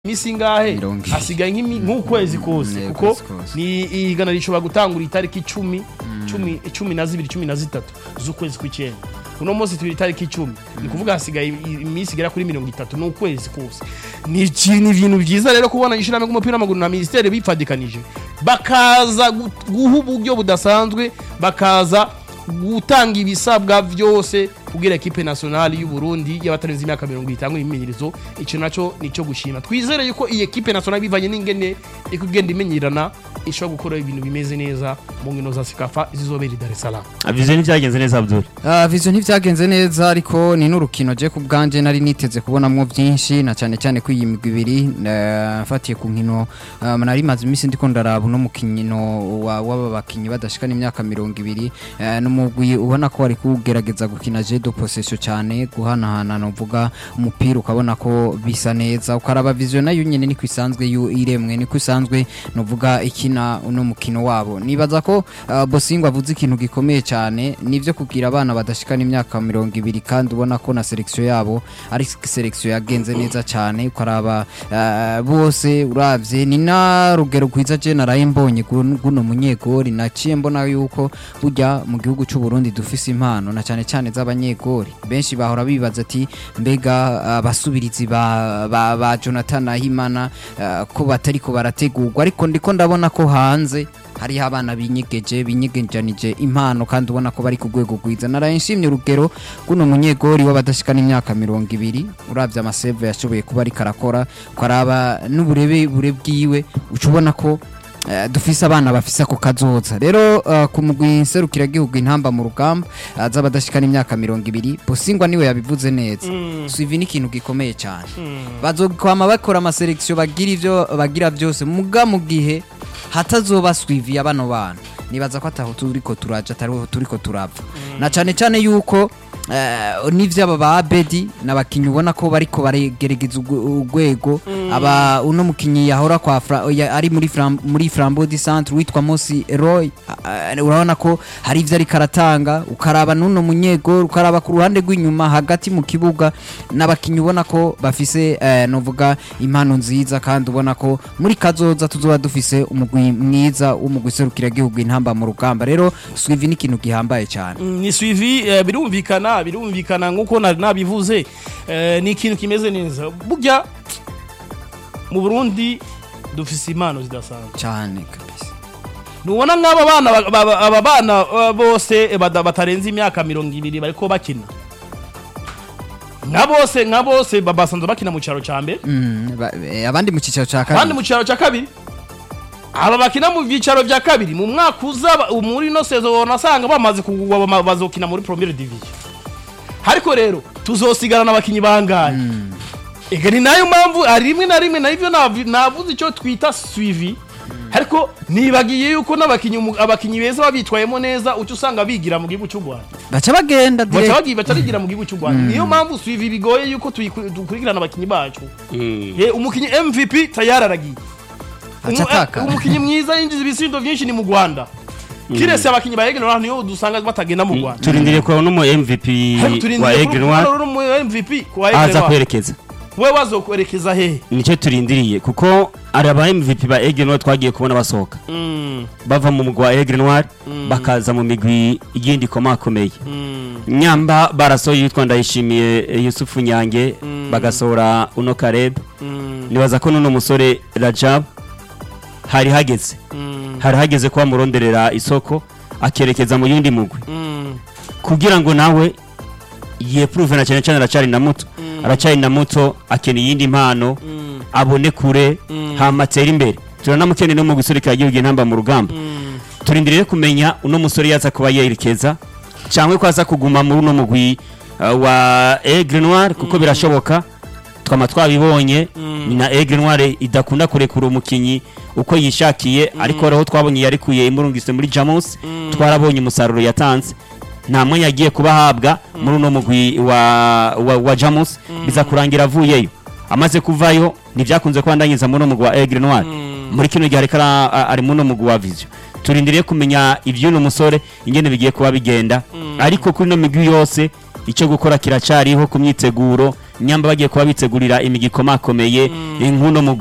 misi ngahe asigaye nk'ukwezi kose kuko ni igana rishobora gutangura itariki 10 z'ukwezi kw'icyenda uno munsi turi itariki 10 ni kuvuga hasigaye imisi igera kuri 30 n'ukwezi kose ni ibintu byiza rero kubona ishirame y'umupira w'amaguru na ministere bipfadikanije bakaza guha uburyo budasanzwe bakaza gutanga ibisabwa byose kugira equipe nationale y'u Burundi y'abatarenze imyaka 70 itangwa imimenyerezo ico naco nico gushima twizere yuko iyi equipe nationale bivanye n'ingene ikugenda imenyerana ishobora gukora ibintu bimeze neza mu nkino za Sekafa zizobera Dar es Salaam. Vision ntivyagenze neza Abdul. Vision ntivyagenze neza ariko ni n'urukino je kubganje nari niteze kubonamwo byinshi na cyane cyane ko iyi migwi ibiri mfatiye ku nkino nari maze imisi ndiko ndaraba no mukinyino w'aba bakinyi badashikana imyaka 20 n'umugwi ubona ko ari kugerageza gukina je do possession cyane guhanahana no vuga umupira ukabona ko bisa neza ukaraba Vision nayo nyene ni kwisanzwe iremwe ni kwisanzwe no vuga ikina uno mukino wabo nibaza ko Bosingwa avuze ikintu gikomeye cyane nivyo kugira abana badashikana imyaka 20 kandi ubona ko na selection yabo ari selection yagenze neza cyane ukaraba bose uravye ni na rugero kwiza je narayimbonye guno munyegori naciye mbona yuko burya mu gihugu cy'u Burundi dufise impano na cyane cyane z'abanyegori benshi bahora bibaza ati mbega abasubirizi ba Jonathan Ahimana ko batariko barategurwa ariko ndiko ndabona ko hanze hari abana binyegejanije impano kandi ubona ko bari ku rwego rwiza narayishimye urugero guno munyegori w'abadashikana imyaka 20 uravye amaseve yashoboye kuba ari karakora kwaraba n'uburebe bwiwe ucubona ko dufise abana bafise ko kazoza rero ku mugwi serukira gihugu intamba mu rugamba z'abadashikana imyaka 20 Bosingwa niwe yabivuze neza suivi ni ikintu gikomeye cyane bazokwama bakora amaselection bagira byose muga mu gihe hatazoba suivi y'abano bana nibaza ko ataho turiko turaja tariho turiko turapfa na cyane cyane yuko n'ivyaba ba Abedi nabakinyi ubona ko bariko baregeregeza urwego aba uno mukinyi yahora kwa ari muri Flambeau du Centre witwa Mosi Roy urabona ko hari ivyo ari karatanga ukaraba nuno munyego ukaraba ku ruhande rw'inyuma hagati mu kibuga nabakinyi ubona ko bafise novuga impano nziza kandi ubona ko muri kazoza tuzoba dufise umugwi mwiza umugwi serukira gihugu intamba mu rugamba rero suivi ni ikintu gihambaye cyane ni suivi birumvikana nkuko nabivuze ni ikintu kimeze neza burya mu Burundi dufise impano zidasanzwe cyane kabisa nubona nk'aba bana bose batarenze imyaka 20 bariko bakina nka bose babasanzwe bakina mu cyaro cya mbere abandi mu cyicaro cya kabiri aba bakina mu byicaro bya kabiri mu mwaka uza muri no saison nasanga bamaze kugwa bazokina muri Premier Division hariko rero tuzosigarana abakinyi bangaye ega ni nayo mpamvu ari rimwe na rimwe navyo navuze icyo twita suivi hariko nibagiye yuko abakinyi beza babitwayemo neza ucyo usanga bigira mu gihugu cy'u Rwanda baca bagenda direct batarigira mu gihugu cy'u Rwanda niyo mpamvu suivi bigoye yuko dukurikirana abakinyi bacu umukinyi MVP tayararagiye umukinyi mwiza yinjiza ibisindo byinshi ni mu Rwanda kirese abakinyi ba Aigle Noir niyo dusanga batagenda mu Rwanda turindiriye ko no mu MVP wa Aigle Noir MVP kwa Aigle Noir aza kwerekeza we bazokwerekeza hehe nico turindiriye kuko ari aba MVP ba Aigle Noir twagiye kubona basohoka bava mu mugwa Aigle Noir bakaza mu migwi igindi komakomeye nyamba barasoye yitwa Ndayishimiye Yusufu Nyange bagasora uno Kareb nibaza ko nuno musore Rajab hari hageze kwa muronderera isoko akerekeza mu yindi mugwi kugira ngo nawe yeprove na cyane aracari na muto akeni yindi impano abone kure hamatera imbere turanamukene no mu gusurika igihugu intamba mu rugamba turindiriye kumenya uno musore yaza kuba yerekeza cyangwa ko aza kuguma muri uno mugwi wa Aigle Noir kuko birashoboka twama twabibonye na Aigle Noir idakunda kurekura umukinyi uko yishakiye ariko raho twabonye yarikuye imurungise muri Jamus twarabonye umusaruro yatanze nta mwanya yagiye kubahabwa muri uno mugwi wa Jamus biza kurangira avuyeyo amaze kuvayo nivyakunze kwandanyiza muri uno mugwi wa Aigle Noir muri kino gihe ari muri uno mugwi wa Vision turindiriye kumenya ivyuno musore ingene bigiye kuba bigenda ariko kuri no migwi yose icyo gukora kiracariho ku myiteguro nyamba bagiye kuba bitegurira imigi ikomakomeye inkuno mu